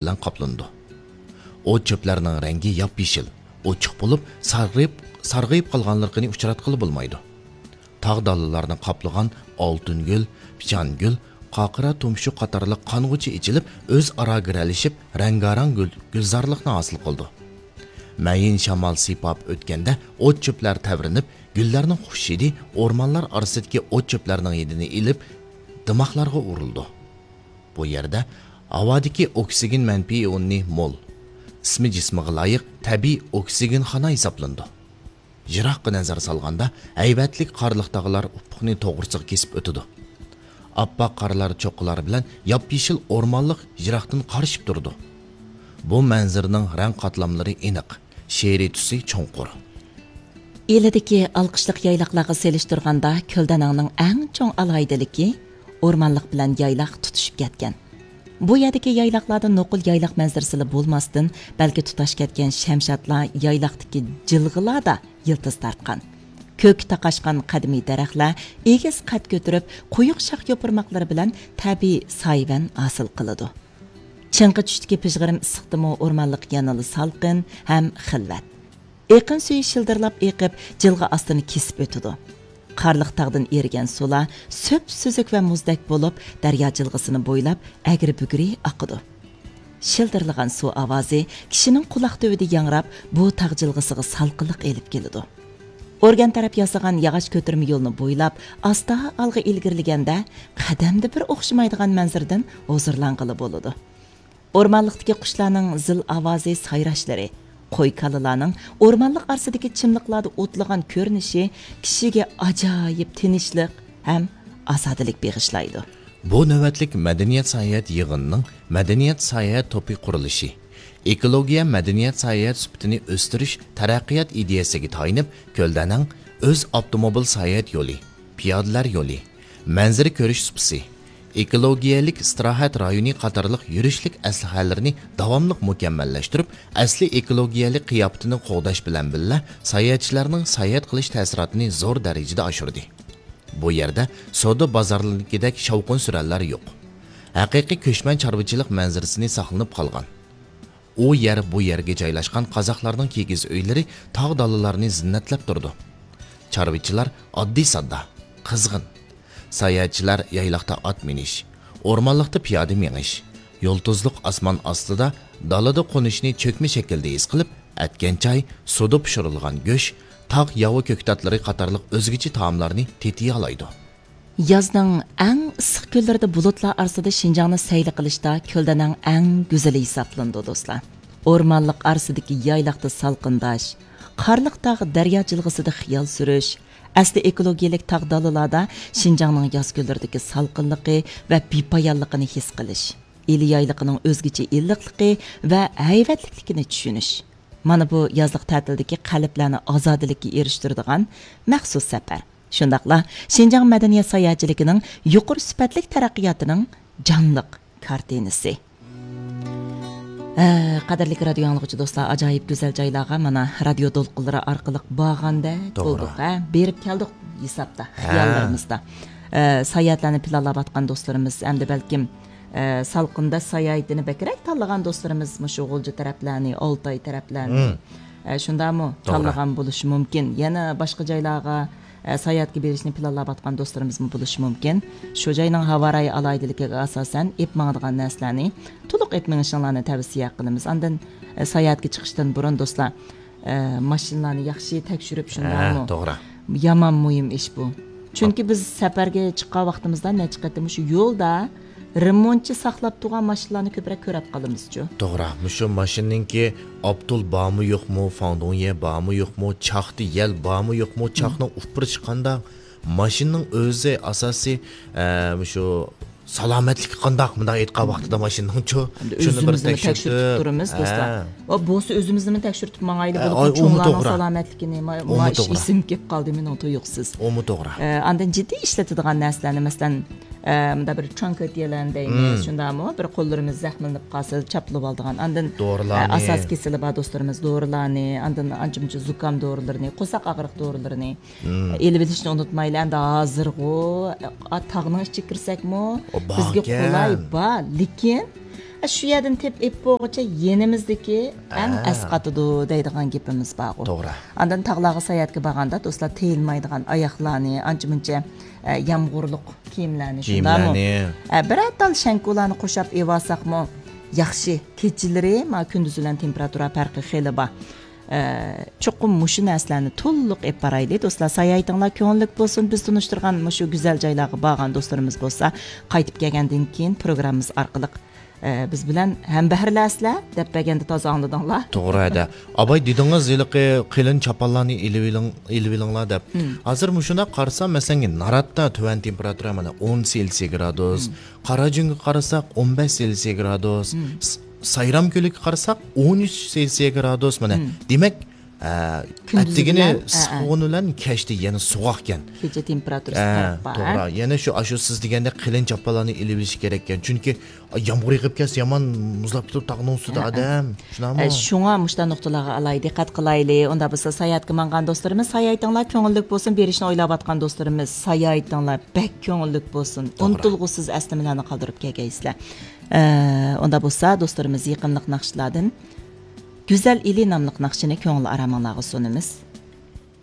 bilan qoplanadi. O't çöplərinin rəngi yap-yeşil, ochiq bo'lib, sarg'ayib qolganligini uchratqili bo'lmaydi. Tağ dallarını qaplagan oltingul, pichangul, qaqira tumshu qatorliq qong'uchi ichilib, o'z ara giralishib, rangarang gulzorlikni hosil qildi. Mayin shamol sipab o'tganda o't çöplər tavrinib, gullarning xushidi o'rmonlar orasidagi o't çöplərning hidini ilib, dimoqlarga urildi. Bu yerda havodagi oksigen manfiy ionini mol, ismi jismiga loyiq tabiiy oksigen xona hisoblandi. Jiroqqa nazar solganda haybatlik qarliq tog'lar ufqni to'g'risiga kesib o'tadi. Oppoq qarlar cho'qqilar bilan yop-yeshil o'rmonlik jiroqdan qarishib turdi. Bu manzarning rang qatlamlari aniq, she'riy tusi cho'nqur. Elidagi alqishliq yayloqlarga selishtirganda Ko'ldanangning eng cho'ng alohidaligi o'rmonlik bilan yayloq tutishib ketgan. Bu yerdagi yayloqlarda noqul yayloq manzarasida bo'lmasdan, balki tutash ketgan shamshatlar yayloqdagi jilg'ilarda yiltiz tartgan. Ko'k taqashgan qadimiy daraxtlar egiz qad ko'tarib, quyuq shox yo'pirmoqlari bilan tabiiy sayvan hosil qiladi. Chinqi tushdagi pijg'irim issiqdimi o'rmonlik yanali salqin ham xilvat. Eqin suyi shildirlab eqib, jilg'a ostini kesib o'tadi. Qarliq tağdan erigan sular söp-süzük ve muzdek bolup daryo jilg'isini bo'ylab agri-bugri aqidi. Shildirlagan suv ovozi kishining quloq tuvida yangrab, bu tag' jilg'isiga salqinlik elib keladi. O'rgan taraf yasagan yog'och ko'tirma yo'lni bo'ylab asta olg'a ilgirliganda qadamda bir o'xshamaydigan manzardan hozirlanqili bo'ladi. O'rmonlikdagi qushlarning zil ovozi sayrashlari, qo'y kalalarning o'rmonlik orasidagi chimliqlarda o'tlagan ko'rinishi kishiga ajoyib tinchlik ham azodlik bag'ishlaydi. Bu navbatlik madaniyat sayohat yig'inining madaniyat sayohat to'pi qurilishi, ekologiya madaniyat sayohat sifatini o'stirish taraqqiyot ideyasiga tayanib, Ko'ldanang o'z avtomobil sayohat yo'li, piyodalar yo'li, manzara ko'rish supasi, ekologiyalik istirohat rayoni qatorliq yurishlik aslahalarini davomli mukammallashtirib, asli ekologiyalik qiyofatini qo'g'dash bilan birga sayohatchilarning sayohat qilish ta'sirotini zo'r darajada oshirdi. Bu yerda savdo bozorligidek shavqin surallar yo'q. Haqiqiy ko'chman chorvachilik manzarasini saqlanib qolgan. U yer bu yerga joylashgan qozoqlarning kigiz uylari tog' dalalarni zinnatlab turdi. Chorvachilar oddiy sodda, qizg'in. Sayohatchilar yayloqda ot minish, o'rmonlikda piyoda menish, yo'ltuzliq osmon ostida dalada qo'nishni cho'kma shaklda his qilib, atgan choy, suvda pishirilgan go'sht, tog' yovi ko'ktatlari qatorliq o'zgacha taomlarni tetiy oladi. Yozning eng issiq kunlarida bulutlar orasida Shinjongni sayli qilishda Ko'ldanang eng go'zali hisoblandi do'stlar. O'rmonlik orasidagi yayloqda salqindash, qarliq tog' daryo jilg'isida xiyol surish, asli ekologiyalik tog' dalalarda Shinjongning yoz kunlaridagi salqinligi va bepoyonligini his qilish, el yayliqining o'zgacha illiqligi va hayvatlikligini tushunish. Mana bu yozliq ta'tildagi qalblarni ozodlikka erishtiradigan maxsus safar. Shundaqla Shinjong madaniyat sayohatchiligining yuqori sifatli taraqqiyotining jonliq kartinasi. Qadrli radio anglag'uchi do'stlar, ajoyib go'zal joylarga mana radio to'lqinlari orqali borganda bo'ldik, berib keldik hisobda, xayollarimizda. Sayohatlarni planlab atgan do'stlarimiz, hamda balkim salqinda sayohatini bakrak tanlagan do'stlarimiz, Mo'g'ulji taraflarni, Oltoy taraflarni shundami tanlagan bo'lishi mumkin. Yana boshqa joylarga sayohatga berishni planlab atgan do'stlarimiz bo'lishi mumkin. Shu joyning havoyi aloydiligiga asosan epmangdigan narsalarni to'liq etmingishlarni tavsiya qilamiz. Andan sayohatga chiqishdan burun do'stlar, mashinalarni yaxshi tekshirib shundami? To'g'ri. Yomon muhim ish bu. Chunki biz safarga chiqqan vaqtimizda necha qatim shu yo'lda remontchi saqlab turgan mashinalarni ko'proq ko'rib qolamiz-ku. To'g'ri. Shu mashinaningki Abdul bormi yo'qmi, Fandonye bormi yo'qmi, chaqdi yel bormi yo'qmi, chaqning ufpir chiqqanda mashinaning o'zi asosiy shu salomatlik qandoq bunday aytgan vaqtida mashinaning-chu shuni bir tekshirib turamiz do'stlar. Va bo'si o'zimizni tekshirib mangayli bo'lib cho'nglarning salomatligini mash isim kelib qoldi men tuyuqsiz. Omi to'g'ri. Andan jiddiy ishlatadigan narsalarni masalan bunda bir chonkotyalan deymiz, shundami? Bir qo'llarimiz zaxmlanib qolsa chaplab oldigan. Andan asos kesilib do'stlarimiz dorilarni, andan ancha-muncha zukam dorilarini, qo'saq og'riq dorilarini elib bilishni unutmaylar. Endi hozirg'u tog'ning ichiga kirsakmi bizga qulay lekin Shu yerdan tep eppoğacha yenimizdeki eng asqatıdı deydigan gepimiz bor. To'g'ri. Andan tağlarga sayohatga borganda do'stlar teyilmaydigan oyoqlarni, ancha-muncha yomg'irliq kiyimlarni, bir atal shankularni qo'shib evarsaqmi, yaxshi kechalari ma kunduz bilan temperatura farqi xeli bor. Çoqum muşu narsalarni to'liq ep barayli do'stlar. Sayohatinglar ko'ngillik bo'lsin. Biz tunishtirgan mushu go'zal joylarga borgan do'stlarimiz bo'lsa, qaytib kelgandan keyin programmamiz orqali biz bilan ham bahrlasizlar deb beganda toza angladinglar. To'g'ri-da. Abay dedingiz yiliqi qilin chapallarni ilvilinglar deb. Hozir mushuna qarsam, masalan, Naratda tuvan temperatura mana 10 Selsiy gradus, Qarajunga qarasak 15 Selsiy gradus, Sayram ko'liga qarasak 13 Selsiy gradus mana. Demak, attigini so'g'in bilan kechdi yana so'g'aq ekan. Kecha temperaturasi farq bor. To'g'ri. Yana shu siz deganda qilin chapallarni ilib kerak ekan. Chunki yomg'ir yig'ib kelsa yomon muzlab turib tag'ning ustida odam. Shunami? Shunga mushta nuqtalarga alay diqqat qilaylik. Unda bo'lsa sayohatga mangan do'stlarimiz, sayohatinglar ko'ngillik bo'lsin, berishni o'ylayotgan do'stlarimiz, sayohatinglar bek ko'ngillik bo'lsin. Unutilg'usiz aslimalarni qoldirib kelgaysizlar. Unda bo'lsa do'stlarimiz yaqinliq naqshlardan Güzel ili namlıq naqshini ko'ngil aramanglarga sunamiz.